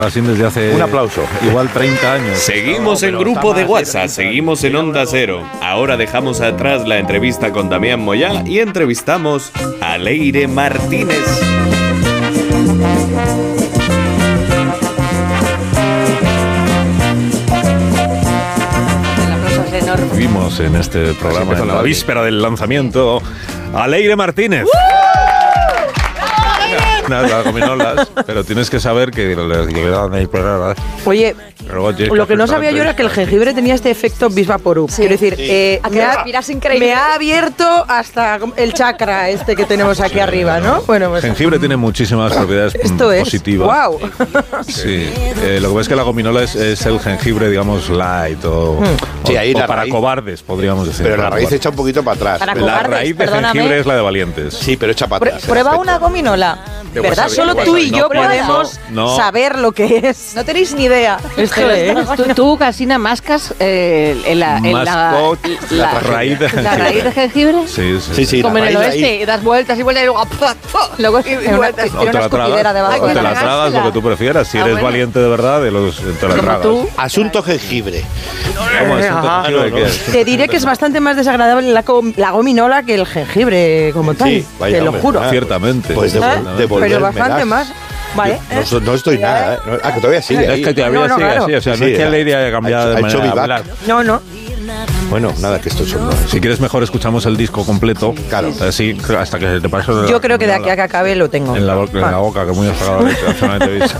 Así desde hace un aplauso. Igual 30 años. Seguimos en grupo de WhatsApp, seguimos en Onda Cero. Ahora dejamos atrás la entrevista con Damián Moyá y entrevistamos a Leire Martínez. Vimos en este programa, en la víspera del lanzamiento, a Leire Martínez. Nada, gominolas, pero tienes que saber que... Oye, lo que no sabía yo era que el jengibre tenía este efecto Vis Vaporub. Sí. Quiero decir, me ha abierto hasta el chakra este que tenemos aquí arriba, ¿no? Bueno, pues, el jengibre tiene muchísimas propiedades positivas. ¡Wow! Sí, lo que ves es que la gominola es el jengibre, digamos, light o para cobardes, podríamos decir. Pero la raíz echa un poquito para atrás. La raíz de jengibre es la de valientes. Sí, pero echa para atrás. Prueba una gominola. ¿Verdad? Solo tú y yo podemos saber lo que es. No tenéis ni idea. Tú Casina, mascas la raíz de jengibre. ¿La raíz de jengibre? Sí. Como en el oeste, y das vueltas y vueltas y luego te la tragas lo que tú prefieras. Si eres valiente de verdad, te la tragas. Asunto jengibre. Te diré que es bastante más desagradable la gominola que el jengibre como tal. Sí, te lo juro. Ciertamente. Pues pero bastante más. Vale. No estoy nada, ¿eh? Que todavía sigue. Es que todavía sigue así. O sea, no es que Leire haya cambiado de manera de hablar. No. Bueno, nada, que esto son... Si quieres, mejor escuchamos el disco completo. Claro. Así, hasta que te pase. Yo creo que de aquí a que acabe lo tengo. En la boca, que muy has pagado la leche.